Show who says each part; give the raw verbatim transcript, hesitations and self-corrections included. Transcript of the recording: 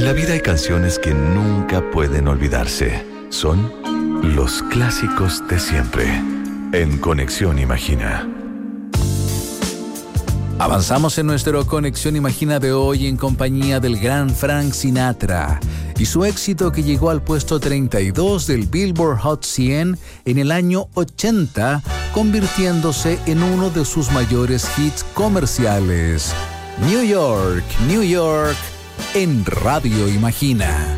Speaker 1: En la vida hay canciones que nunca pueden olvidarse. Son los clásicos de siempre. En Conexión Imagina.
Speaker 2: Avanzamos en nuestra Conexión Imagina de hoy en compañía del gran Frank Sinatra y su éxito que llegó al puesto treinta y dos del Billboard Hot cien en el año ochenta, convirtiéndose en uno de sus mayores hits comerciales. New York, New York, en Radio Imagina.